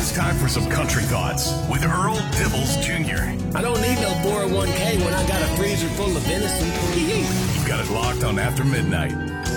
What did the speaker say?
it's time for some country thoughts with Earl Dibbles Jr. I don't need no 401k when I got a freezer full of venison. You've got it locked on After Midnight.